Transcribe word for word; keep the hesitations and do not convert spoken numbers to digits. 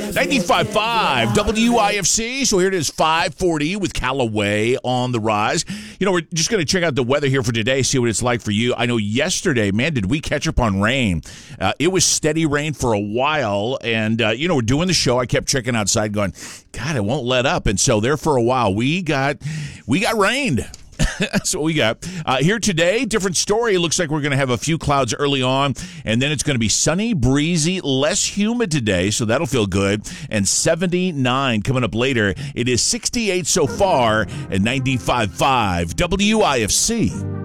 ninety-five point five W I F C. So here it is, five forty with Callaway on the rise. You know, we're just going to check out the weather here for today, see what it's like for you. I know yesterday, man, did we catch up on rain? Uh, it was steady rain for a while, and, uh, you know, we're doing the show. I kept checking outside going, God, it won't let up. And so there for a while, we got, we got rained. That's what we got. Uh, here today, different story. It looks like we're going to have a few clouds early on, and then it's going to be sunny, breezy, less humid today, so that'll feel good. And seventy-nine coming up later. It is sixty-eight so far, and ninety-five point five W I F C.